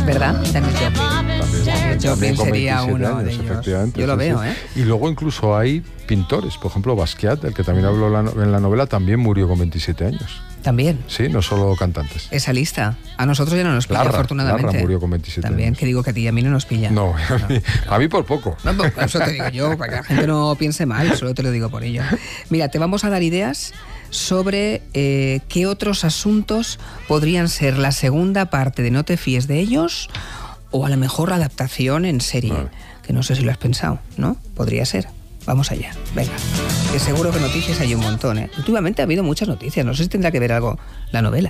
¿Verdad? Janis Joplin sería uno de ellos. Efectivamente, yo lo veo, ¿eh? Y luego incluso hay pintores, por ejemplo Basquiat, el que también habló en la novela, también murió con 27 años. También. Sí, no solo cantantes. Esa lista. A nosotros ya no nos pilla, afortunadamente. Larra murió con 27 también, años. Que digo que a ti y a mí no nos pilla. No, a mí por poco. No, eso te digo yo, para que la gente no piense mal, solo te lo digo por ello. Mira, te vamos a dar ideas sobre qué otros asuntos podrían ser la segunda parte de No te fíes de ellos, o a lo mejor la adaptación en serie, vale. Que no sé si lo has pensado, ¿no? Podría ser. Vamos allá, venga. Que seguro que noticias hay un montón, ¿eh? Últimamente ha habido muchas noticias, no sé si tendrá que ver algo la novela.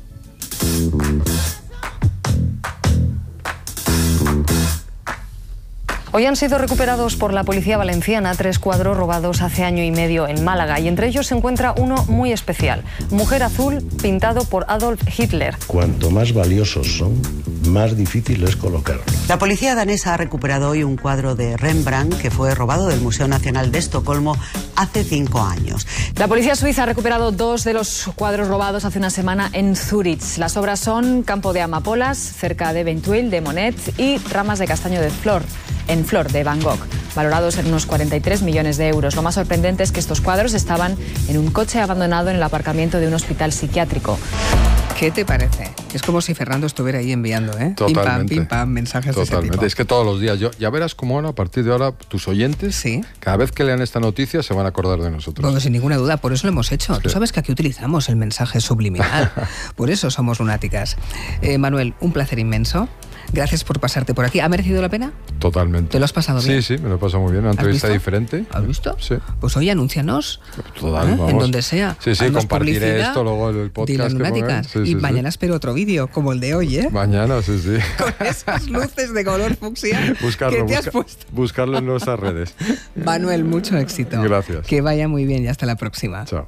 Hoy han sido recuperados por la policía valenciana 3 cuadros robados hace año y medio en Málaga, y entre ellos se encuentra uno muy especial, Mujer Azul, pintado por Adolf Hitler. Cuanto más valiosos son, más difícil es colocarlos. La policía danesa ha recuperado hoy un cuadro de Rembrandt que fue robado del Museo Nacional de Estocolmo hace 5 años. La policía suiza ha recuperado 2 de los cuadros robados hace una semana en Zúrich. Las obras son Campo de Amapolas, cerca de Ventuil, de Monet, y Ramas de Castaño de Flor, en Flor, de Van Gogh, valorados en unos 43 millones de euros. Lo más sorprendente es que estos cuadros estaban en un coche abandonado en el aparcamiento de un hospital psiquiátrico. ¿Qué te parece? Es como si Fernando estuviera ahí enviando, ¿eh? Totalmente. Pim, pam, mensajes de ese tipo. Es que todos los días, ya verás cómo ahora, a partir de ahora, tus oyentes, ¿sí? Cada vez que lean esta noticia se van a acordar de nosotros. Bueno, sin ninguna duda, por eso lo hemos hecho. Tú sabes que aquí utilizamos el mensaje subliminal. Por eso somos lunáticas. Manuel, un placer inmenso. Gracias por pasarte por aquí. ¿Ha merecido la pena? Totalmente. ¿Te lo has pasado bien? Sí, me lo he pasado muy bien. Una entrevista diferente. ¿Has visto? Sí. Pues oye, anúncianos. Total, vamos. En donde sea. Sí, compartiré esto, luego el podcast. Y mañana espero otro vídeo, como el de hoy, ¿eh? Mañana, sí. Con esas luces de color fucsia buscarlo, que te has puesto. Buscarlo en nuestras redes. Manuel, mucho éxito. Gracias. Que vaya muy bien y hasta la próxima. Chao.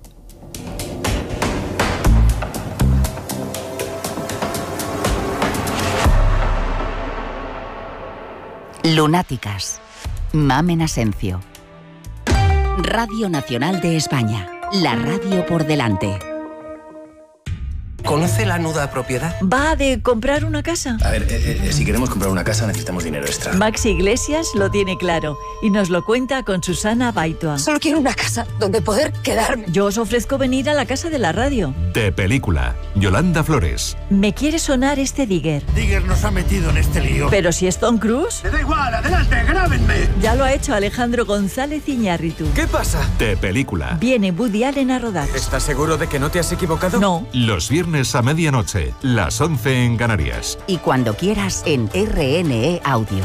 Lunáticas. Mamen Asencio. Radio Nacional de España. La radio por delante. ¿Conoce la nuda propiedad? ¿Va de comprar una casa? A ver, si queremos comprar una casa necesitamos dinero extra. Maxi Iglesias lo tiene claro y nos lo cuenta con Susana Baitua. Solo quiero una casa donde poder quedarme. Yo os ofrezco venir a la casa de la radio. De película, Yolanda Flores. Me quiere sonar este Digger. Digger nos ha metido en este lío. Pero si es Tom Cruise. ¡Me da igual! ¡Adelante, grábenme! Ya lo ha hecho Alejandro González Iñárritu. ¿Qué pasa? De película. Viene Woody Allen a rodar. ¿Estás seguro de que no te has equivocado? No. Los viernes a medianoche, las 11 en Canarias. Y cuando quieras en RNE Audio.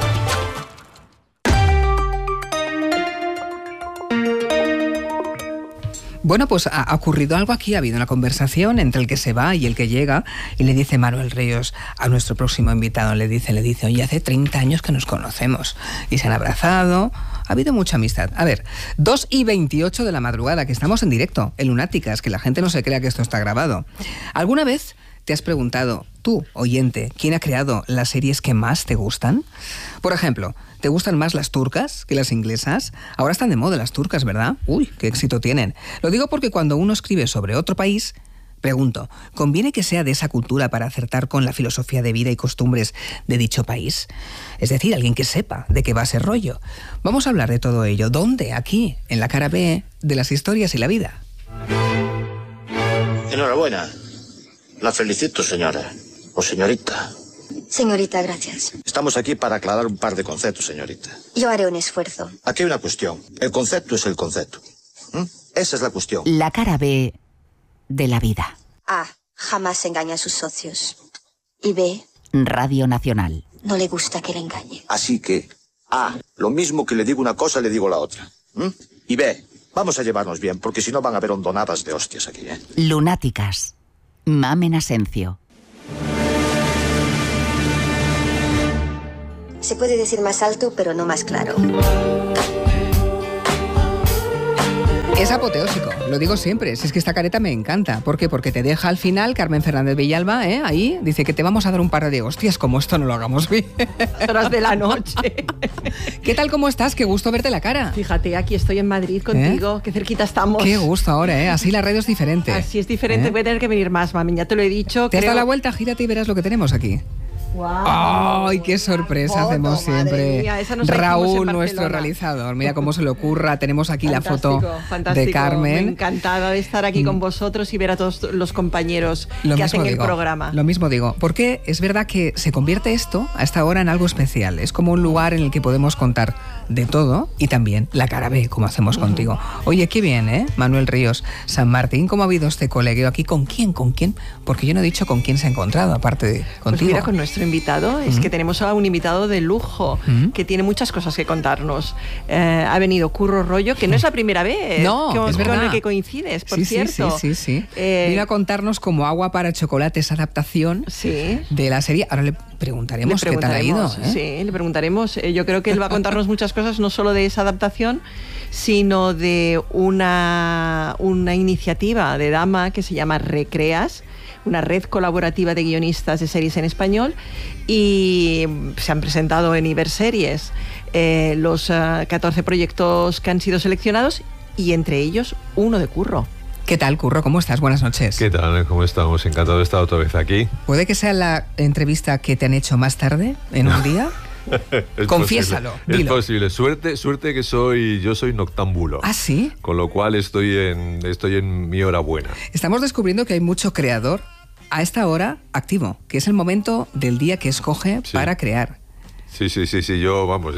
Bueno, pues ha ocurrido algo aquí, ha habido una conversación entre el que se va y el que llega, y le dice Manuel Ríos a nuestro próximo invitado, le dice, oye, hace 30 años que nos conocemos, y se han abrazado, ha habido mucha amistad. A ver, 2:28 de la madrugada, que estamos en directo, en Lunáticas, que la gente no se crea que esto está grabado. ¿Alguna vez te has preguntado, tú, oyente, quién ha creado las series que más te gustan? Por ejemplo, ¿te gustan más las turcas que las inglesas? Ahora están de moda las turcas, ¿verdad? Uy, qué éxito tienen. Lo digo porque cuando uno escribe sobre otro país, pregunto, ¿conviene que sea de esa cultura para acertar con la filosofía de vida y costumbres de dicho país? Es decir, alguien que sepa de qué va ese rollo. Vamos a hablar de todo ello. ¿Dónde? Aquí, en la cara B de las historias y la vida. Enhorabuena. La felicito, señora. O señorita. Señorita, gracias. Estamos aquí para aclarar un par de conceptos, señorita. Yo haré un esfuerzo. Aquí hay una cuestión. El concepto es el concepto. Esa es la cuestión. La cara B de la vida. A. Jamás engaña a sus socios. Y B. Radio Nacional. No le gusta que le engañe. Así que, A. Lo mismo que le digo una cosa, le digo la otra. Y B. Vamos a llevarnos bien, porque si no van a haber hondonadas de hostias aquí, ¿eh? Lunáticas. Mamen Asencio. Se puede decir más alto, pero no más claro. Es apoteósico, lo digo siempre, si es que esta careta me encanta. ¿Por qué? Porque te deja al final Carmen Fernández Villalba, ahí, dice que te vamos a dar un par de hostias, como esto no lo hagamos bien. Horas de la noche. ¿Qué tal, cómo estás? Qué gusto verte la cara. Fíjate, aquí estoy en Madrid contigo, qué cerquita estamos. Qué gusto ahora, así la radio es diferente. Así es diferente, voy a tener que venir más, mami, ya te lo he dicho. ¿Te has dado la vuelta? Gírate y verás lo que tenemos aquí. ¡Ay, qué sorpresa hacemos siempre! Mía, esa nos Raúl, en nuestro realizador. Mira cómo se le ocurra. Tenemos aquí la foto de Carmen. Me encantada de estar aquí con vosotros y ver a todos los compañeros que hacen el programa. Lo mismo digo, porque es verdad que se convierte esto a esta hora en algo especial. Es como un lugar en el que podemos contar de todo y también la cara B, como hacemos contigo. Oye, qué bien, ¿eh? Manuel Ríos, San Martín, ¿cómo ha habido este colegueo aquí? ¿Con quién? ¿Con quién? Porque yo no he dicho con quién se ha encontrado, aparte de contigo. Pues mira, con nuestro invitado, es que tenemos a un invitado de lujo, que tiene muchas cosas que contarnos. Ha venido Curro Rollo, que no es la primera vez es verdad. con el que coincides, por cierto. Sí. Vino a contarnos como agua para chocolate esa adaptación de la serie. Ahora le preguntaremos qué tal ha ido. Sí, le preguntaremos. Yo creo que él va a contarnos muchas cosas, no solo de esa adaptación, sino de una iniciativa de Dama que se llama Recreas, una red colaborativa de guionistas de series en español, y se han presentado en Iberseries los 14 proyectos que han sido seleccionados, y entre ellos uno de Curro. ¿Qué tal, Curro? ¿Cómo estás? Buenas noches. ¿Qué tal? ¿Cómo estamos? Encantado de estar otra vez aquí. ¿Puede que sea la entrevista que te han hecho más tarde, en un día? Confiésalo, posible. Dilo. Es posible. Suerte que yo soy noctámbulo. ¿Ah, sí? Con lo cual estoy en mi hora buena. Estamos descubriendo que hay mucho creador a esta hora activo, que es el momento del día que escoge para crear. Sí. Yo, vamos,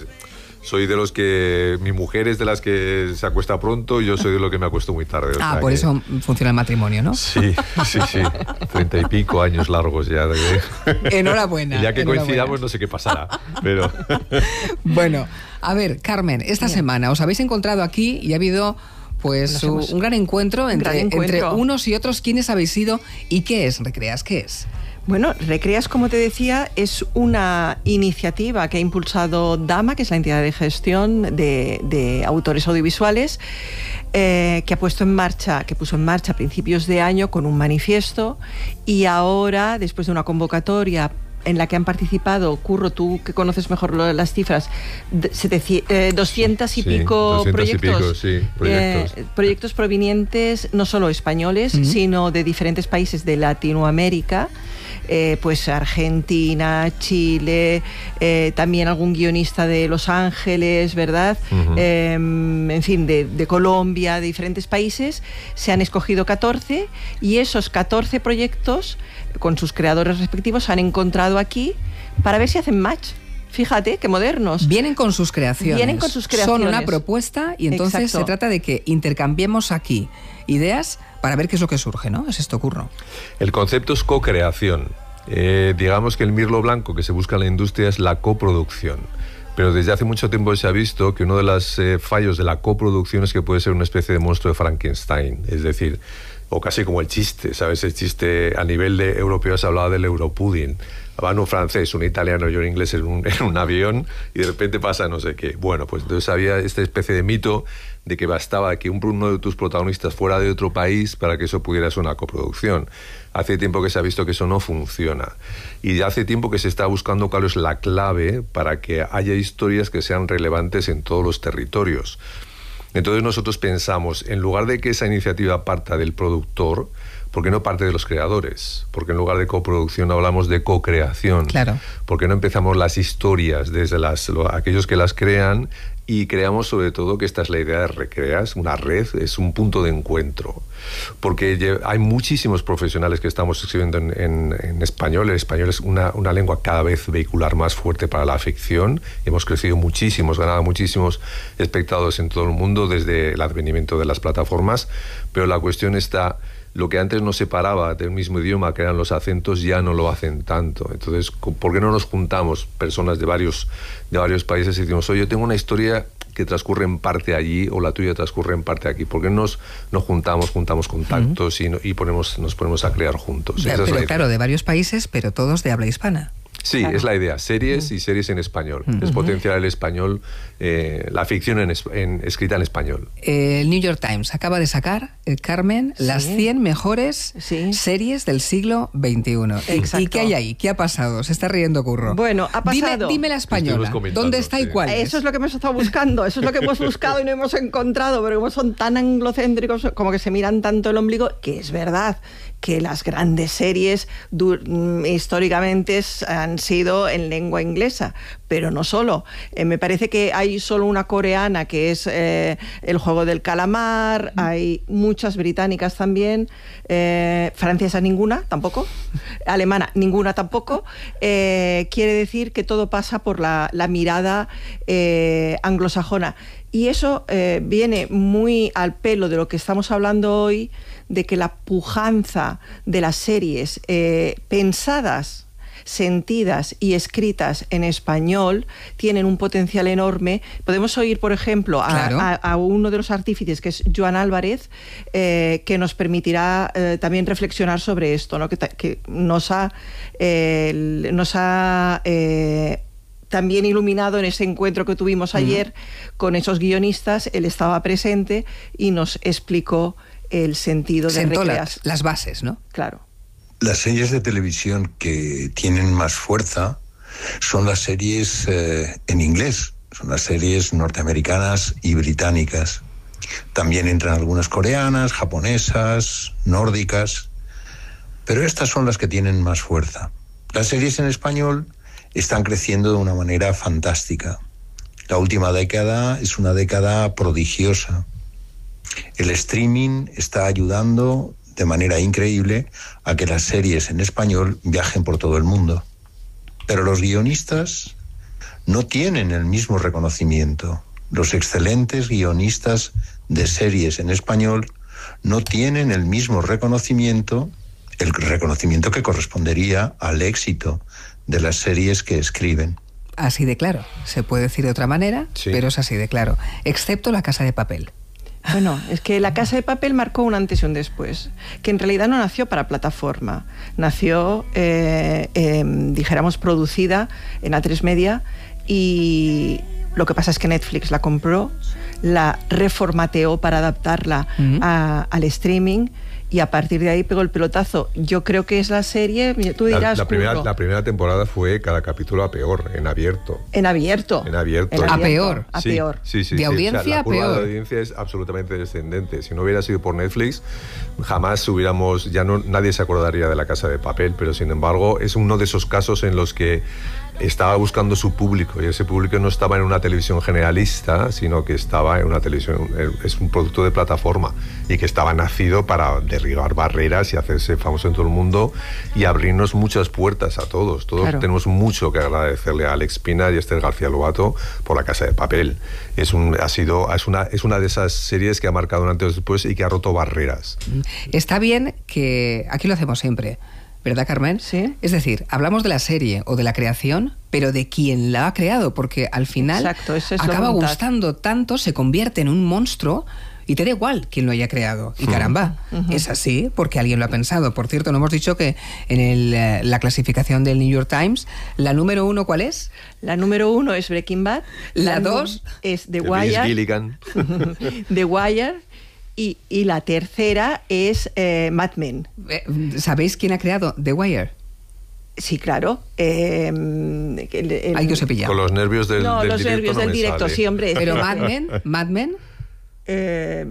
soy de los que... Mi mujer es de las que se acuesta pronto, yo soy de los que me acuesto muy tarde. Por eso funciona el matrimonio, ¿no? Sí. 30 y pico años largos ya. Enhorabuena. Y ya que coincidamos no sé qué pasará, pero... Bueno, a ver, Carmen, esta semana os habéis encontrado aquí y ha habido... Pues un gran encuentro entre unos y otros. ¿Quiénes habéis sido y qué es Recreas? ¿Qué es? Bueno, Recreas, como te decía, es una iniciativa que ha impulsado Dama, que es la entidad de gestión de autores audiovisuales, que puso en marcha a principios de año con un manifiesto, y ahora, después de una convocatoria en la que han participado, Curro, tú que conoces mejor las cifras, 200 y pico proyectos. Proyectos provenientes no solo españoles, sino de diferentes países de Latinoamérica, pues Argentina, Chile, también algún guionista de Los Ángeles, ¿verdad? En fin, de Colombia, de diferentes países. Se han escogido 14 y esos 14 proyectos, con sus creadores respectivos, se han encontrado aquí para ver si hacen match. Fíjate, qué modernos. Vienen con sus creaciones. Son una propuesta y entonces se trata de que intercambiemos aquí ideas para ver qué es lo que surge, ¿no? Es esto, Curro. El concepto es co-creación. Digamos que el mirlo blanco que se busca en la industria es la coproducción. Pero desde hace mucho tiempo se ha visto que uno de los fallos de la coproducción es que puede ser una especie de monstruo de Frankenstein. Es decir, o casi como el chiste, ¿sabes? El chiste a nivel de europeo se hablaba del europudding. Va un francés, un italiano y un inglés en un avión y de repente pasa no sé qué. Bueno, pues entonces había esta especie de mito de que bastaba que uno de tus protagonistas fuera de otro país para que eso pudiera ser una coproducción. Hace tiempo que se ha visto que eso no funciona. Y hace tiempo que se está buscando cuál es la clave para que haya historias que sean relevantes en todos los territorios. Entonces nosotros pensamos, en lugar de que esa iniciativa parta del productor, ¿por qué no parte de los creadores? Porque en lugar de coproducción hablamos de co-creación. Claro. ¿Por qué no empezamos las historias desde aquellos que las crean y creamos sobre todo, que esta es la idea de Recreas, una red, es un punto de encuentro? Porque hay muchísimos profesionales que estamos escribiendo en español. El español es una lengua cada vez vehicular más fuerte para la ficción. Hemos crecido muchísimos, ganado muchísimos espectadores en todo el mundo desde el advenimiento de las plataformas, pero la cuestión está... Lo que antes nos separaba del mismo idioma, que eran los acentos, ya no lo hacen tanto. Entonces, ¿por qué no nos juntamos personas de varios países y decimos, oye, yo tengo una historia que transcurre en parte allí o la tuya transcurre en parte aquí? ¿Por qué nos juntamos contactos y nos ponemos a crear juntos? Pero claro, de varios países, pero todos de habla hispana. Sí, claro. Es la idea. Series y series en español. Es potenciar el español, la ficción escrita en español. El New York Times acaba de sacar, Carmen, las 100 mejores series del siglo XXI. Exacto. ¿Y qué hay ahí? ¿Qué ha pasado? Se está riendo Curro. Bueno, ha pasado. Dime la española. ¿Dónde está y cuál es? Eso es lo que hemos estado buscando. Eso es lo que hemos buscado y no hemos encontrado. Pero como son tan anglocéntricos, como que se miran tanto el ombligo, que es verdad que las grandes series históricamente han sido en lengua inglesa, pero no solo. Me parece que hay solo una coreana que es El juego del calamar, hay muchas británicas también, francesa ninguna tampoco, alemana ninguna tampoco. Quiere decir que todo pasa por la mirada anglosajona. Y eso viene muy al pelo de lo que estamos hablando hoy, de que la pujanza de las series pensadas, sentidas y escritas en español tienen un potencial enorme. Podemos oír, por ejemplo, a uno de los artífices, que es Joan Álvarez, que nos permitirá también reflexionar sobre esto, ¿no? que nos ha también iluminado en ese encuentro que tuvimos ayer con esos guionistas. Él estaba presente y nos explicó el sentido de recreación. Las bases, ¿no? Claro. Las series de televisión que tienen más fuerza son las series en inglés, son las series norteamericanas y británicas. También entran algunas coreanas, japonesas, nórdicas, pero estas son las que tienen más fuerza. Las series en español están creciendo de una manera fantástica. La última década es una década prodigiosa. El streaming está ayudando de manera increíble a que las series en español viajen por todo el mundo. Pero los guionistas no tienen el mismo reconocimiento. Los excelentes guionistas de series en español no tienen el mismo reconocimiento, el reconocimiento que correspondería al éxito de las series que escriben. Así de claro. Se puede decir de otra manera, pero es así de claro. Excepto La Casa de Papel. Bueno, es que La Casa de Papel marcó un antes y un después, que en realidad no nació para plataforma, nació, dijéramos, producida en A3 Media, y lo que pasa es que Netflix la compró, la reformateó para adaptarla al streaming, y a partir de ahí pegó el pelotazo. Yo creo que es la serie, tú dirás... La primera temporada fue cada capítulo a peor, en abierto. En abierto. A peor. A peor. Sí. De audiencia, o sea, la curva peor. de audiencia es absolutamente descendente. Si no hubiera sido por Netflix, jamás nadie se acordaría de La Casa de Papel, pero sin embargo es uno de esos casos en los que estaba buscando su público, y ese público no estaba en una televisión generalista, sino que estaba en una televisión, es un producto de plataforma, y que estaba nacido para derribar barreras y hacerse famoso en todo el mundo y abrirnos muchas puertas a todos. Todos tenemos mucho que agradecerle a Alex Pina y a Esther García Lobato por La Casa de Papel. Es una de esas series que ha marcado un antes y después y que ha roto barreras. Está bien que aquí lo hacemos siempre, ¿verdad, Carmen? Sí. Es decir, hablamos de la serie o de la creación, pero de quien la ha creado, porque al final acaba gustando tanto, se convierte en un monstruo y te da igual quién lo haya creado. Y caramba, es así porque alguien lo ha pensado. Por cierto, no hemos dicho que en la clasificación del New York Times, la número 1, ¿cuál es? La número 1 es Breaking Bad. La 2 es The Wire. The Wire. Y la tercera es Mad Men. ¿Sabéis quién ha creado The Wire? Sí, claro. Hay que os he pillado. Con los nervios del directo. Los nervios del directo, sí, hombre. Pero Mad Men. Es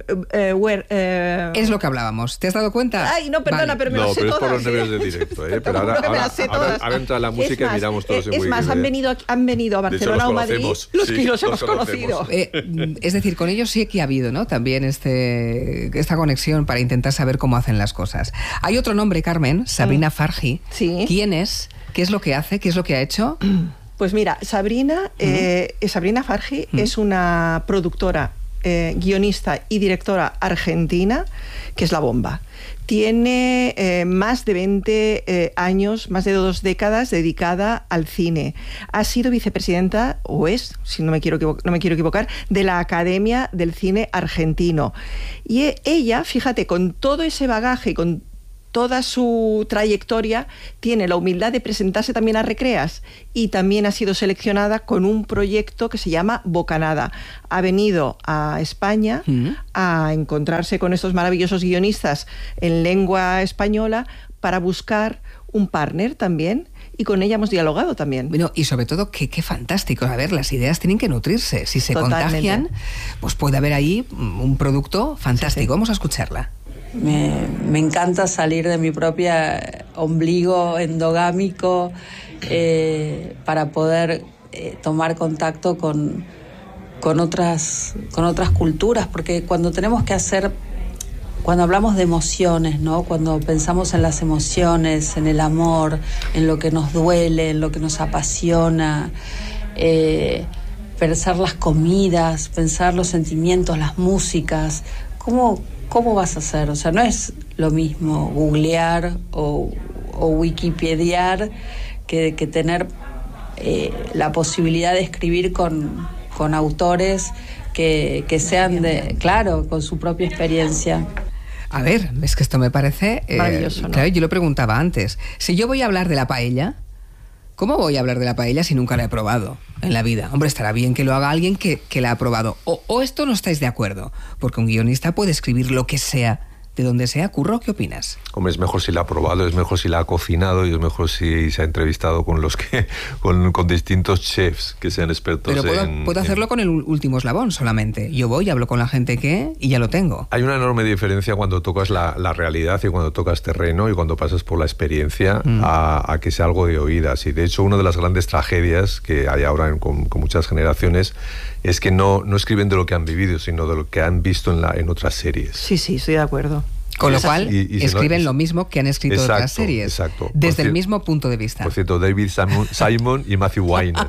lo que hablábamos. ¿Te has dado cuenta? Ay, no, perdona, pero me lo sé todas. No, pero es por los nervios del directo, ¿eh? Pero ahora entra la música y miramos todos en Es más, han venido a Barcelona o Madrid los que los hemos conocido. Es decir, con ellos sí que ha habido, ¿no? También esta conexión para intentar saber cómo hacen las cosas. Hay otro nombre, Carmen, Sabrina Farhi. Sí. ¿Quién es? ¿Qué es lo que hace? ¿Qué es lo que ha hecho? Pues mira, Sabrina Farhi es una productora, guionista y directora argentina, que es la bomba. Tiene más de 20 años, más de 2 décadas dedicada al cine. Ha sido vicepresidenta, o es, si no me quiero equivocar, de la Academia del Cine Argentino. Y ella, fíjate, con todo ese bagaje, con toda su trayectoria tiene la humildad de presentarse también a Recreas, y también ha sido seleccionada con un proyecto que se llama Bocanada. Ha venido a España a encontrarse con estos maravillosos guionistas en lengua española para buscar un partner también, y con ella hemos dialogado también. Bueno, y sobre todo, qué fantástico. A ver, las ideas tienen que nutrirse. Si se contagian, pues puede haber ahí un producto fantástico. Sí. Vamos a escucharla. Me encanta salir de mi propia ombligo endogámico para poder tomar contacto con otras culturas, porque cuando tenemos que hacer, cuando hablamos de emociones, ¿no? Cuando pensamos en las emociones, en el amor, en lo que nos duele, en lo que nos apasiona, pensar las comidas, pensar los sentimientos, las músicas, ¿cómo vas a hacer? O sea, no es lo mismo googlear o wikipediar que tener la posibilidad de escribir con autores que sean claro, con su propia experiencia. A ver, es que esto me parece maravilloso, ¿no? Claro, yo lo preguntaba antes. Si yo voy a hablar de la paella, ¿cómo voy a hablar de la paella si nunca la he probado en la vida? Hombre, estará bien que lo haga alguien que la ha probado. O esto no estáis de acuerdo, porque un guionista puede escribir lo que sea, de donde sea. Curro, ¿qué opinas? Hombre, es mejor si la ha probado, es mejor si la ha cocinado, y es mejor si se ha entrevistado con con distintos chefs que sean expertos. Pero puedo hacerlo con el último eslabón solamente. Yo voy, hablo con la gente y ya lo tengo. Hay una enorme diferencia cuando tocas la realidad y cuando tocas terreno y cuando pasas por la experiencia a que sea algo de oídas. Y de hecho, una de las grandes tragedias que hay ahora con muchas generaciones es que no escriben de lo que han vivido, sino de lo que han visto en otras series. Sí, estoy de acuerdo. Con lo cual, escriben lo mismo que han escrito otras series. Exacto. Desde el mismo punto de vista. Por cierto, David Simon y Matthew Weiner.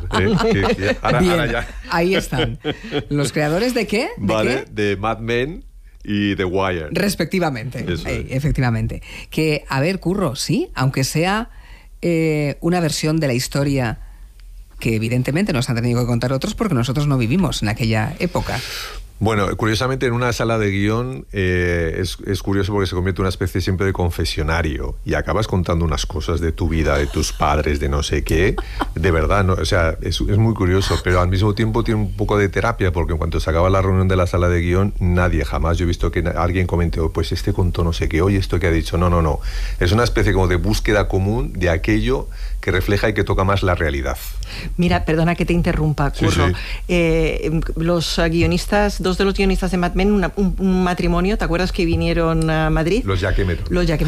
Ahora ya. Ahí están. ¿Los creadores de qué? De Mad Men y The Wire. Respectivamente. Efectivamente. Que, a ver, Curro, sí, aunque sea una versión de la historia que evidentemente nos han tenido que contar otros porque nosotros no vivimos en aquella época. Bueno, curiosamente en una sala de guión es curioso porque se convierte en una especie siempre de confesionario y acabas contando unas cosas de tu vida, de tus padres, de no sé qué, de verdad, ¿no? O sea, es muy curioso, pero al mismo tiempo tiene un poco de terapia porque en cuanto se acaba la reunión de la sala de guión, jamás yo he visto que alguien comente, pues este contó no sé qué, oye, esto que ha dicho, no. Es una especie como de búsqueda común de aquello que refleja y que toca más la realidad. Mira, perdona que te interrumpa, Curro. Sí. Los guionistas, dos de los guionistas de Mad Men, un matrimonio, ¿te acuerdas que vinieron a Madrid? Los Giachemetto.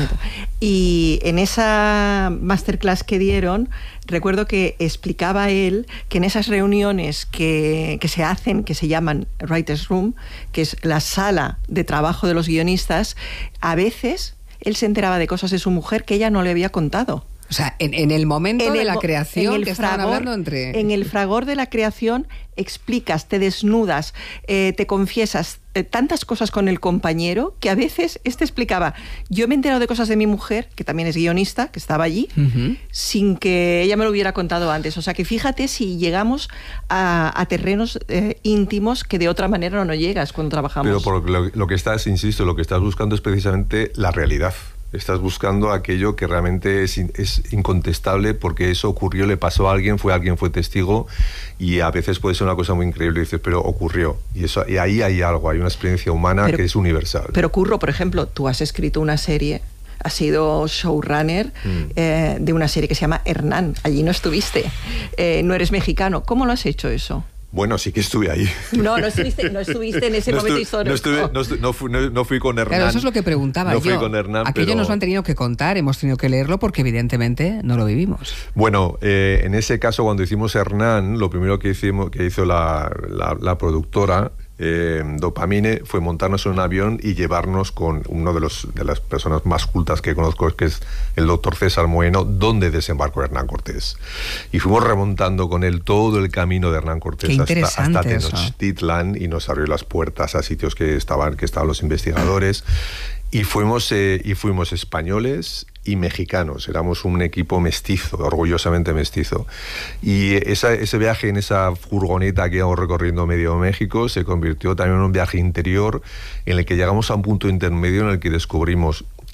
Y en esa masterclass que dieron, recuerdo que explicaba él que en esas reuniones que se hacen, que se llaman Writer's Room, que es la sala de trabajo de los guionistas, a veces él se enteraba de cosas de su mujer que ella no le había contado. O sea, en el momento de la creación que estaban hablando entre... En el fragor de la creación explicas, te desnudas, te confiesas tantas cosas con el compañero que a veces explicaba, yo me he enterado de cosas de mi mujer, que también es guionista, que estaba allí, sin que ella me lo hubiera contado antes. O sea que fíjate si llegamos a terrenos íntimos que de otra manera no llegas cuando trabajamos. Pero por lo que estás, insisto, lo que estás buscando es precisamente la realidad. Estás buscando aquello que realmente es incontestable porque eso ocurrió, le pasó a alguien, fue testigo y a veces puede ser una cosa muy increíble y dices, pero ocurrió. Y ahí hay algo, hay una experiencia humana que es universal. Pero Curro, por ejemplo, tú has escrito una serie, has sido showrunner de una serie que se llama Hernán. Allí no estuviste, no eres mexicano. ¿Cómo lo has hecho eso? Bueno, sí que estuve ahí. No estuviste en ese momento histórico. No fui con Hernán. Claro, eso es lo que preguntaba yo. No fui con Hernán, aquello nos lo han tenido que contar, hemos tenido que leerlo porque evidentemente no lo vivimos. Bueno, en ese caso cuando hicimos Hernán, lo primero que hizo la productora Dopamine fue montarnos en un avión y llevarnos con uno de las personas más cultas que conozco, que es el doctor César Moeno, donde desembarcó Hernán Cortés. Y fuimos remontando con él todo el camino de Hernán Cortés hasta Tenochtitlan y nos abrió las puertas a sitios que estaban los investigadores. Y fuimos españoles y mexicanos, éramos un equipo mestizo, orgullosamente mestizo. Y ese viaje en esa furgoneta que íbamos recorriendo medio México se convirtió también en un viaje interior en el que llegamos a un punto intermedio en el que descubrimos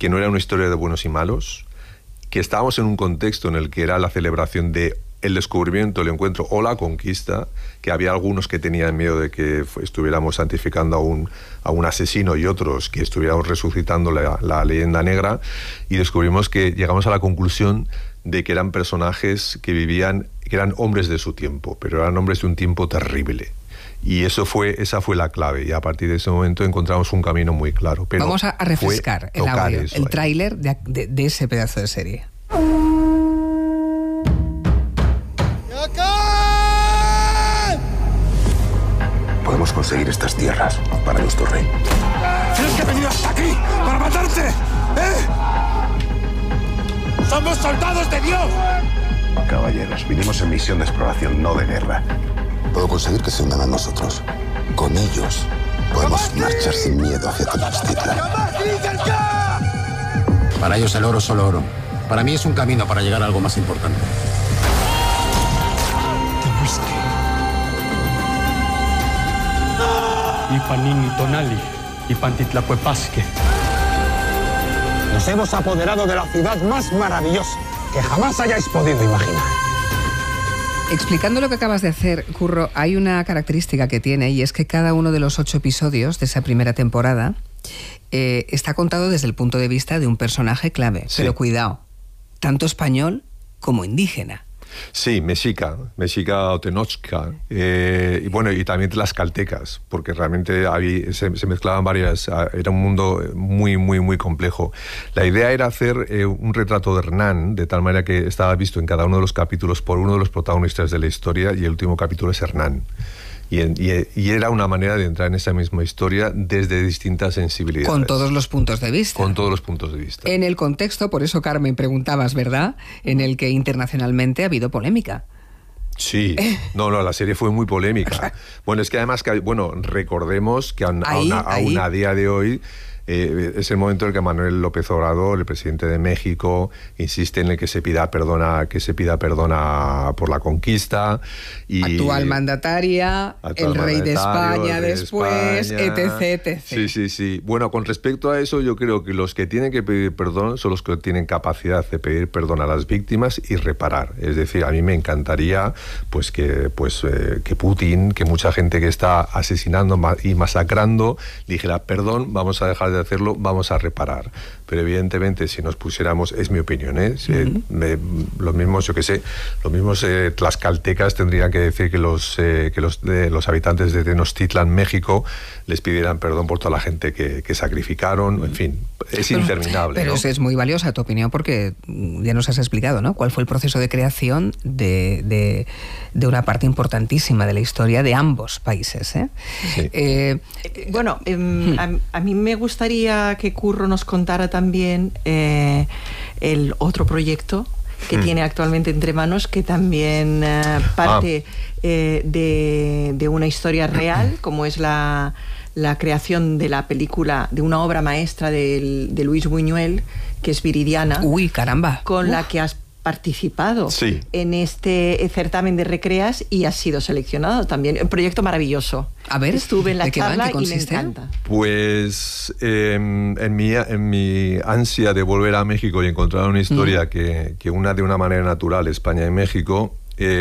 que no era una historia de buenos y malos, que estábamos en un contexto en el que era la celebración de el descubrimiento, el encuentro o la conquista, que había algunos que tenían miedo de que estuviéramos santificando a un asesino y otros que estuviéramos resucitando la leyenda negra, y descubrimos que llegamos a la conclusión de que eran personajes que vivían, que eran hombres de su tiempo, pero eran hombres de un tiempo terrible. Y esa fue la clave, y a partir de ese momento encontramos un camino muy claro. Pero vamos a refrescar el audio, el tráiler de ese pedazo de serie. Podemos conseguir estas tierras para nuestro rey. ¿Tienes que venir hasta aquí para matarte? ¡Somos soldados de Dios! Caballeros, vinimos en misión de exploración, no de guerra. Puedo conseguir que se unan a nosotros. Con ellos podemos marchar sin miedo hacia Tenochtitlan. Para ellos el oro es solo oro. Para mí es un camino para llegar a algo más importante. Ipanini Tonali, Ipantitlacuepasque. Nos hemos apoderado de la ciudad más maravillosa que jamás hayáis podido imaginar. Explicando lo que acabas de hacer, Curro, hay una característica que tiene, y es que cada uno de los 8 episodios de esa primera temporada está contado desde el punto de vista de un personaje clave. Sí. Pero cuidado, tanto español como indígena. Sí, mexica o tenochca, y bueno, y también tlaxcaltecas, porque realmente se mezclaban varias, era un mundo muy, muy, muy complejo. La idea era hacer un retrato de Hernán, de tal manera que estaba visto en cada uno de los capítulos por uno de los protagonistas de la historia, y el último capítulo es Hernán. Y era una manera de entrar en esa misma historia desde distintas sensibilidades. Con todos los puntos de vista. Con todos los puntos de vista. En el contexto, por eso, Carmen, preguntabas, ¿verdad?, en el que internacionalmente ha habido polémica. Sí, no, la serie fue muy polémica. Bueno, es que además, recordemos que aún a día de hoy es el momento en el que Manuel López Obrador, el presidente de México, insiste en el que se pida perdón por la conquista. Y actual mandataria, el rey de España después, etc. Sí. Bueno, con respecto a eso, yo creo que los que tienen que pedir perdón son los que tienen capacidad de pedir perdón a las víctimas y reparar. Es decir, a mí me encantaría que Putin, que mucha gente que está asesinando y masacrando, dijera, perdón, vamos a dejar de hacerlo, vamos a reparar. Pero evidentemente, si nos pusiéramos, es mi opinión, los mismos tlaxcaltecas tendrían que decir que los habitantes de Tenochtitlan, México, les pidieran perdón por toda la gente que sacrificaron, en fin, es interminable. Pero ¿no? Es muy valiosa tu opinión, porque ya nos has explicado, ¿no?, cuál fue el proceso de creación de una parte importantísima de la historia de ambos países. Sí. Bueno, a mí me gustaría que Curro nos contara también el otro proyecto que tiene actualmente entre manos, que también parte de una historia real, como es la creación de la película, de una obra maestra de Luis Buñuel, que es Viridiana. ¡Uy, caramba! Con la que has participado en este certamen de Recreas y has sido seleccionado también. Un proyecto maravilloso. A ver, estuve en la charla y me encanta. Pues en mi ansia de volver a México y encontrar una historia que una de una manera natural España y México,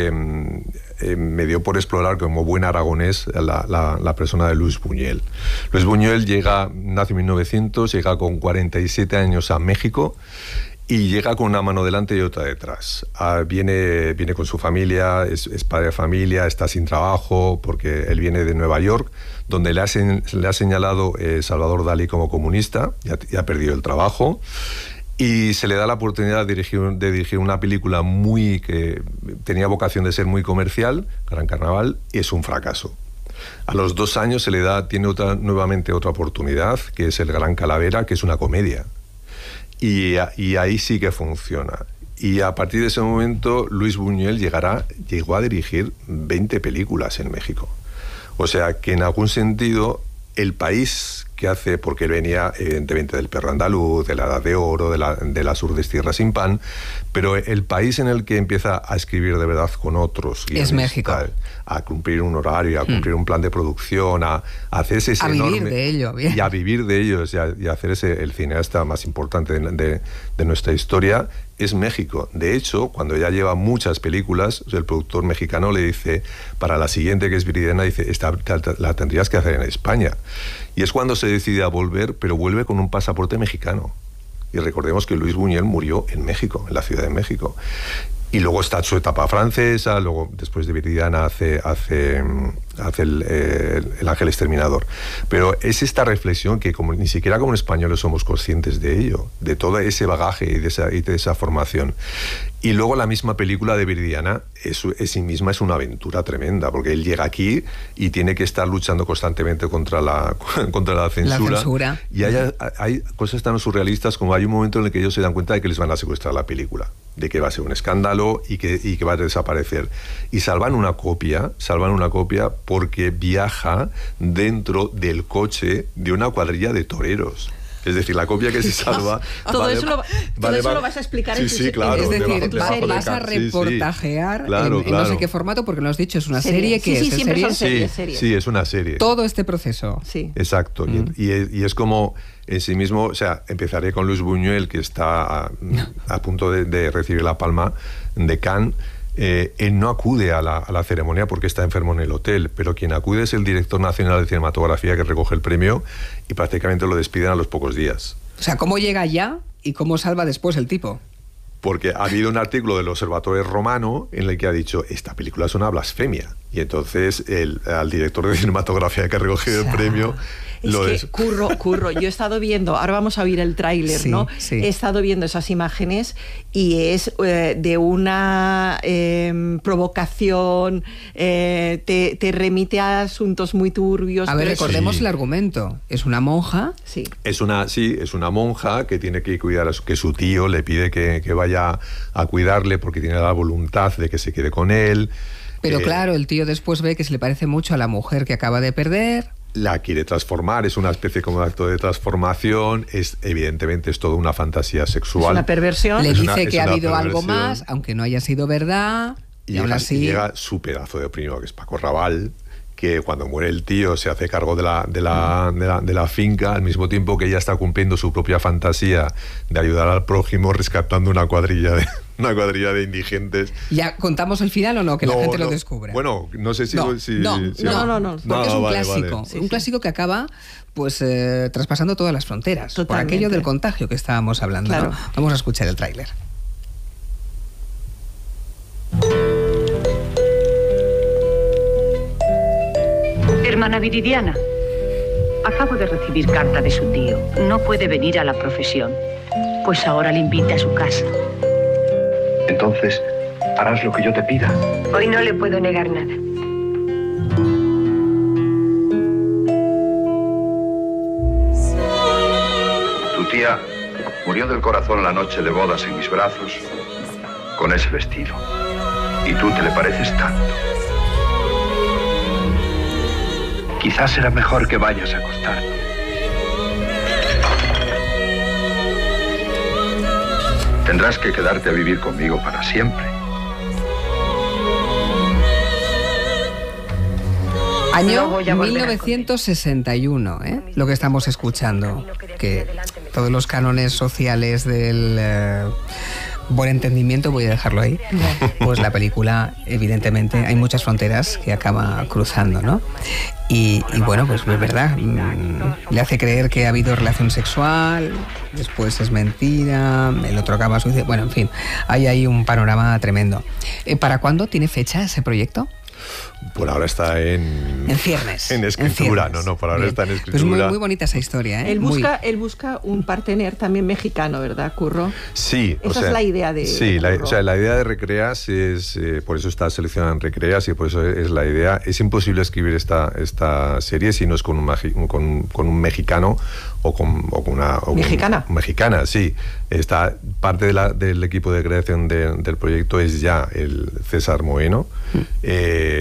me dio por explorar, como buen aragonés, la persona de Luis Buñuel. Luis Buñuel nace en 1900, llega con 47 años a México, y llega con una mano delante y otra detrás. Viene con su familia, es padre de familia, está sin trabajo, porque él viene de Nueva York, donde le ha señalado Salvador Dalí como comunista, y ha perdido el trabajo. Y se le da la oportunidad de dirigir una película que tenía vocación de ser muy comercial, Gran Carnaval, y es un fracaso. A los 2 años tiene nuevamente otra oportunidad, que es El Gran Calavera, que es una comedia. Y ahí sí que funciona. Y a partir de ese momento, Luis Buñuel llegó a dirigir 20 películas en México. O sea, que en algún sentido, el país que hace, porque él venía evidentemente del perro andaluz, de la Edad de Oro, de las urdes tierras sin pan, pero el país en el que empieza a escribir de verdad con otros es México. A cumplir un horario, a cumplir un plan de producción, a hacerse ese enorme... vivir de ello, bien. Y a vivir de ellos, y a hacer el cineasta más importante de nuestra historia, es México. De hecho, cuando ya lleva muchas películas, el productor mexicano le dice, para la siguiente, que es Viridiana, dice, esta la tendrías que hacer en España. Y es cuando se decide a volver, pero vuelve con un pasaporte mexicano. Y recordemos que Luis Buñuel murió en México, en la Ciudad de México. Y luego está su etapa francesa, luego después de Viridiana hace el Ángel Exterminador. Pero es esta reflexión que ni siquiera como españoles somos conscientes de ello, de todo ese bagaje y de esa formación. Y luego la misma película de Viridiana en sí misma es una aventura tremenda, porque él llega aquí y tiene que estar luchando constantemente contra la censura. La censura. Y hay cosas tan surrealistas como hay un momento en el que ellos se dan cuenta de que les van a secuestrar la película, de que va a ser un escándalo y que va a desaparecer. Y salvan una copia porque viaja dentro del coche de una cuadrilla de toreros. Es decir, la copia que se salva... Todo eso lo vas a explicar en tu sí, claro. Es decir, vas a reportajear en no sé qué formato, porque lo has dicho, es una serie que sí, es siempre serie. Son series. Sí, es una serie. Todo este proceso. Sí. Exacto. Y es como en sí mismo, o sea, empezaré con Luis Buñuel, que está a punto de recibir la Palma de Cannes. Él no acude a la ceremonia porque está enfermo en el hotel, pero quien acude es el director nacional de cinematografía, que recoge el premio y prácticamente lo despiden a los pocos días. O sea, ¿cómo llega ya y cómo salva después el tipo? Porque ha habido un artículo del Observatorio Romano en el que ha dicho, esta película es una blasfemia. Y entonces al director de cinematografía que ha recogido el premio... Curro, yo he estado viendo, ahora vamos a oír el tráiler, ¿no? Sí. He estado viendo esas imágenes y es de una provocación, te remite a asuntos muy turbios. A ver, recordemos el argumento. Es una monja. Sí. Es una monja que tiene que cuidar, que su tío le pide que vaya a cuidarle porque tiene la voluntad de que se quede con él. Pero claro, el tío después ve que se le parece mucho a la mujer que acaba de perder. La quiere transformar, es una especie como de acto de transformación, evidentemente es toda una fantasía sexual. Es una perversión. Le dice que ha habido algo más, aunque no haya sido verdad, y aún así... llega su pedazo de primo, que es Paco Raval, que cuando muere el tío se hace cargo de la finca, al mismo tiempo que ella está cumpliendo su propia fantasía de ayudar al prójimo rescatando una cuadrilla de indigentes. ¿Ya contamos el final o no? Que la gente lo descubra. Bueno, no sé si... No, porque es un clásico. Vale. Un clásico que acaba pues traspasando todas las fronteras. Totalmente. Por aquello del contagio que estábamos hablando. Claro. ¿No? Vamos a escuchar el tráiler. Hermana Viridiana, acabo de recibir carta de su tío. No puede venir a la profesión. Pues ahora le invita a su casa. Entonces, harás lo que yo te pida. Hoy no le puedo negar nada. Tu tía murió del corazón la noche de bodas en mis brazos con ese vestido. Y tú te le pareces tanto. Quizás será mejor que vayas a acostarte. Tendrás que quedarte a vivir conmigo para siempre. Año 1961, lo que estamos escuchando, que todos los cánones sociales del buen entendimiento, voy a dejarlo ahí, pues la película, evidentemente, hay muchas fronteras que acaba cruzando, ¿no? Y bueno, pues es verdad, le hace creer que ha habido relación sexual, después es mentira, el otro acaba suicidio, bueno, en fin, hay ahí un panorama tremendo. ¿Para cuándo tiene fecha ese proyecto? Por ahora está en ciernes. En escritura, en por ahora está en escritura. Pues muy bonita esa historia, ¿eh? Él busca un partener también mexicano, ¿verdad, Curro? Sí. Esa es la idea de... Sí, la idea de Recreas es... por eso está seleccionada en Recreas y por eso es la idea. Es imposible escribir esta serie si no es con un mexicano o con una... ¿Mexicana? Mexicana, sí. Parte del equipo de creación del proyecto es ya el César Moeno,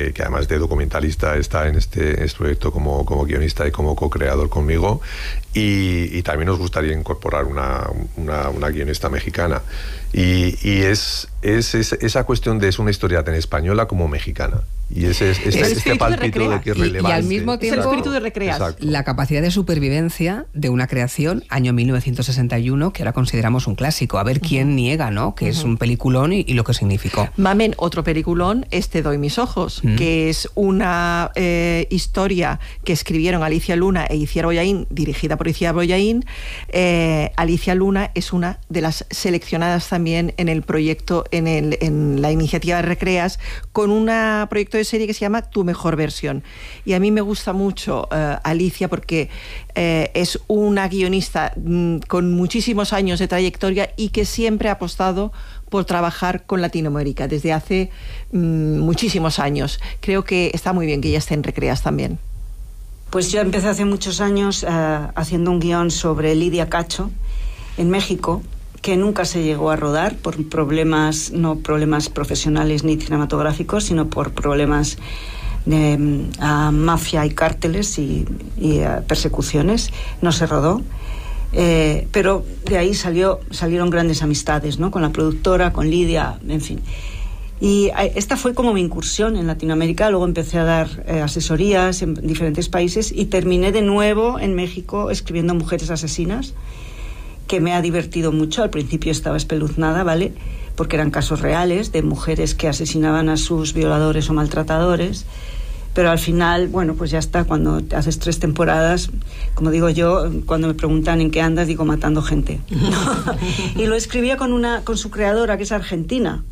que además de documentalista está en este proyecto como guionista y como co-creador conmigo, y también nos gustaría incorporar una guionista mexicana, y es esa cuestión de es una historia tan española como mexicana. Y este palpito de que es relevante. Y al mismo tiempo, el espíritu de Recreas. Exacto. La capacidad de supervivencia de una creación, año 1961, que ahora consideramos un clásico. A ver quién niega, ¿no? Que es un peliculón y lo que significó. Mamen, otro peliculón, Te doy mis ojos, que es una historia que escribieron Alicia Luna e Itziar Bollaín, dirigida por Itziar Bollaín. Alicia Luna es una de las seleccionadas también en el proyecto, en la iniciativa de Recreas, con un proyecto de serie que se llama Tu mejor versión. Y a mí me gusta mucho Alicia porque es una guionista con muchísimos años de trayectoria y que siempre ha apostado por trabajar con Latinoamérica desde hace muchísimos años. Creo que está muy bien que ella esté en Recreas también. Pues yo empecé hace muchos años haciendo un guión sobre Lidia Cacho en México, que nunca se llegó a rodar por problemas, no problemas profesionales ni cinematográficos, sino por problemas de mafia y cárteles y persecuciones. No se rodó. Pero de ahí salieron grandes amistades, ¿no? Con la productora, con Lidia, en fin. Y esta fue como mi incursión en Latinoamérica. Luego empecé a dar asesorías en diferentes países y terminé de nuevo en México escribiendo Mujeres asesinas, que me ha divertido mucho. Al principio estaba espeluznada, ¿vale? Porque eran casos reales de mujeres que asesinaban a sus violadores o maltratadores. Pero al final, bueno, pues ya está. Cuando haces 3 temporadas, como digo yo, cuando me preguntan en qué andas, digo matando gente. Y lo escribía con su creadora, que es argentina.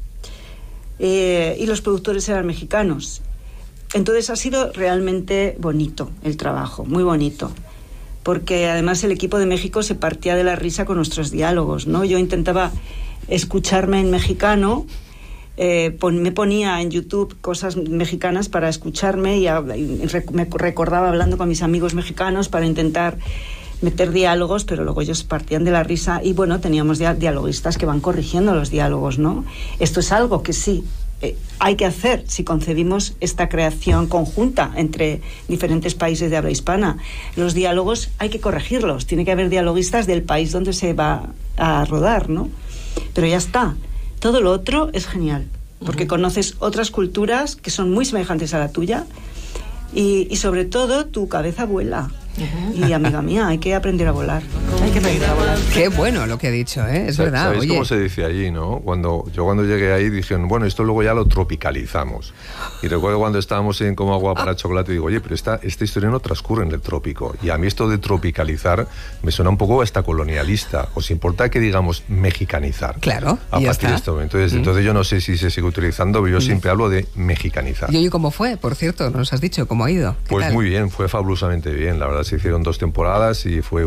Y los productores eran mexicanos. Entonces ha sido realmente bonito el trabajo, muy bonito. Porque además el equipo de México se partía de la risa con nuestros diálogos, ¿no? Yo intentaba escucharme en mexicano, me ponía en YouTube cosas mexicanas para escucharme y me recordaba hablando con mis amigos mexicanos para intentar meter diálogos, pero luego ellos partían de la risa y bueno, teníamos dialoguistas que van corrigiendo los diálogos, ¿no? Esto es algo que sí hay que hacer si concebimos esta creación conjunta entre diferentes países de habla hispana. Los diálogos hay que corregirlos, tiene que haber dialoguistas del país donde se va a rodar, ¿no? Pero ya está. Todo lo otro es genial, porque conoces otras culturas que son muy semejantes a la tuya y sobre todo tu cabeza vuela. Y amiga mía, hay que aprender a volar. Hay que aprender a volar. Qué bueno lo que ha dicho, ¿eh? Es verdad. ¿Sabéis oye, cómo se dice allí, no? Cuando llegué ahí dijeron, bueno, esto luego ya lo tropicalizamos. Y recuerdo cuando estábamos en Como agua para chocolate, digo, oye, pero esta historia no transcurre en el trópico. Y a mí esto de tropicalizar me suena un poco hasta colonialista. ¿Os importa que digamos mexicanizar? Claro, a partir de este momento. Entonces yo no sé si se sigue utilizando, pero yo siempre hablo de mexicanizar. ¿Y cómo fue? Por cierto, nos has dicho, ¿cómo ha ido? Pues tal? Muy bien, fue fabulosamente bien. La verdad se hicieron 2 temporadas y fue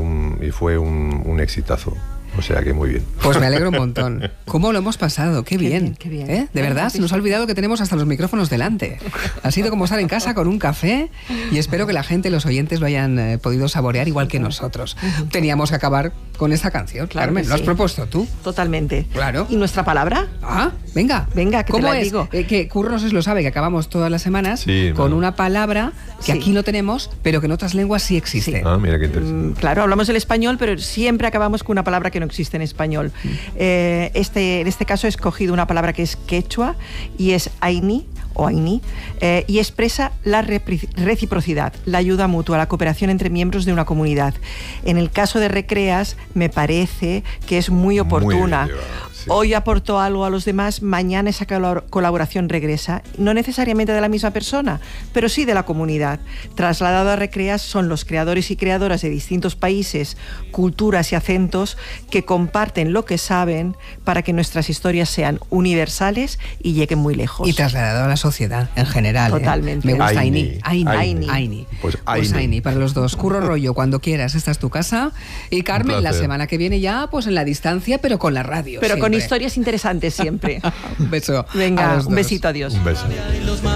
un exitazo. O sea que muy bien. Pues me alegro un montón. ¿Cómo lo hemos pasado? Qué bien. Qué bien. ¿Eh? De verdad, se nos ha olvidado que tenemos hasta los micrófonos delante. Ha sido como estar en casa con un café y espero que la gente, los oyentes, lo hayan podido saborear igual que nosotros. Teníamos que acabar con esta canción. Claro, Carmen, ¿lo has propuesto tú? Totalmente. Claro. ¿Y nuestra palabra? Venga. Venga, que ¿Cómo te la es? digo. Que Curro no se lo sabe, que acabamos todas las semanas con una palabra que aquí no tenemos, pero que en otras lenguas sí existe. Mira qué interesante. Claro, hablamos el español, pero siempre acabamos con una palabra que no existe en español. En este caso he escogido una palabra que es quechua y es aini o aini, y expresa la reciprocidad, la ayuda mutua, la cooperación entre miembros de una comunidad. En el caso de Recreas me parece que es muy oportuna. Hoy aportó algo a los demás, mañana esa colaboración regresa, no necesariamente de la misma persona, pero sí de la comunidad. Trasladado a Recreas son los creadores y creadoras de distintos países, culturas y acentos que comparten lo que saben para que nuestras historias sean universales y lleguen muy lejos. Y trasladado a la sociedad en general. Totalmente. Me gusta Aini. Aini. Pues Aini para los dos. Curro Rollo, cuando quieras, esta es tu casa. Y Carmen, la semana que viene ya, pues en la distancia, pero con la radio. Pero siempre. Con historias interesantes siempre. Un beso. Venga, un besito, adiós. Un beso.